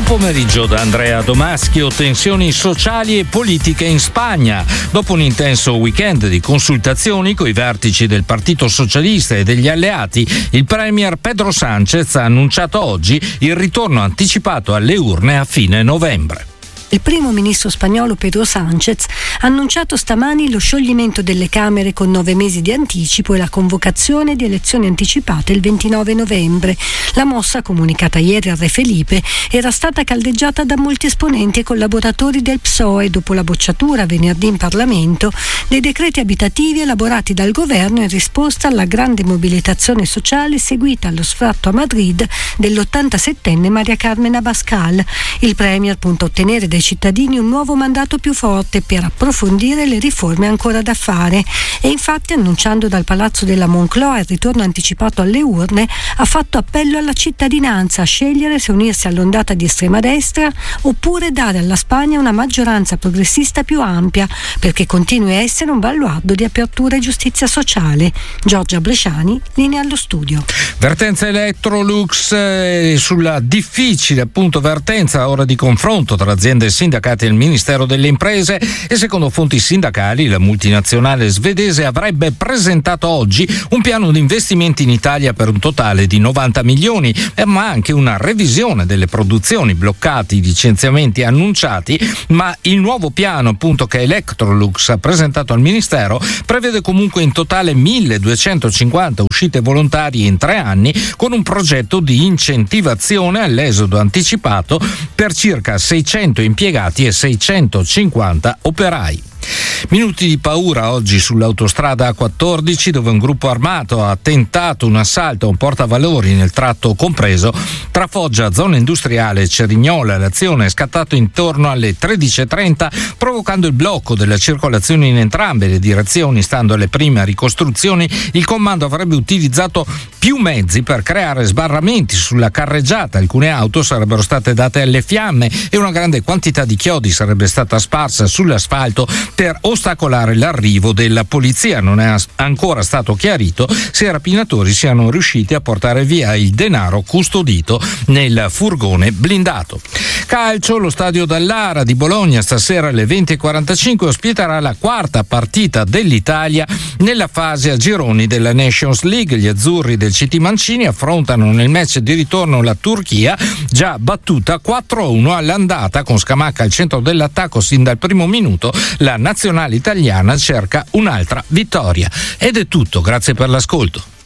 pomeriggio da Andrea Domaschio. Tensioni sociali e politiche in Spagna. Dopo un intenso weekend di consultazioni coi vertici del Partito Socialista e degli alleati, il premier Pedro Sánchez ha annunciato oggi il ritorno anticipato alle urne a fine novembre. Il primo ministro spagnolo Pedro Sánchez ha annunciato stamani lo scioglimento delle Camere con 9 mesi di anticipo e la convocazione di elezioni anticipate il 29 novembre. La mossa, comunicata ieri al Re Felipe, era stata caldeggiata da molti esponenti e collaboratori del PSOE dopo la bocciatura venerdì in Parlamento dei decreti abitativi elaborati dal governo in risposta alla grande mobilitazione sociale seguita allo sfratto a Madrid dell'87enne María Carmen Abascal. Il premier punta a ottenere dai cittadini un nuovo mandato più forte per approfondire le riforme ancora da fare e infatti, annunciando dal Palazzo della Moncloa il ritorno anticipato alle urne, ha fatto appello alla cittadinanza a scegliere se unirsi all'ondata di estrema destra oppure dare alla Spagna una maggioranza progressista più ampia perché continui a essere un baluardo di apertura e giustizia sociale. Giorgia Bresciani, linea allo studio. Vertenza Electrolux sulla difficile vertenza ora di confronto tra aziende e sindacati e il Ministero delle Imprese, e secondo fonti sindacali la multinazionale svedese avrebbe presentato oggi un piano di investimenti in Italia per un totale di 90 milioni, ma anche una revisione delle produzioni, bloccati i licenziamenti annunciati, ma il nuovo piano che Electrolux ha presentato al Ministero prevede comunque in totale 1.250 uscite volontarie in 3 anni, con un progetto di incentivazione all'esodo anticipato per circa 600 impiegati e 650 operai. Minuti di paura oggi sull'autostrada A14, dove un gruppo armato ha tentato un assalto a un portavalori nel tratto compreso tra Foggia, zona industriale, e Cerignola. L'azione è scattata intorno alle 13.30, provocando il blocco della circolazione in entrambe le direzioni. Stando alle prime ricostruzioni, il comando avrebbe utilizzato più mezzi per creare sbarramenti sulla carreggiata. Alcune auto sarebbero state date alle fiamme e una grande quantità di chiodi sarebbe stata sparsa sull'asfalto per ostacolare l'arrivo della polizia. Non è ancora stato chiarito se i rapinatori siano riusciti a portare via il denaro custodito nel furgone blindato. Calcio, lo stadio Dallara di Bologna stasera alle 20.45 ospiterà la quarta partita dell'Italia nella fase a gironi della Nations League. Gli azzurri del CT Mancini affrontano nel match di ritorno la Turchia, già battuta 4-1 all'andata, con Scamacca al centro dell'attacco sin dal primo minuto. La nazionale italiana cerca un'altra vittoria. Ed è tutto, grazie per l'ascolto.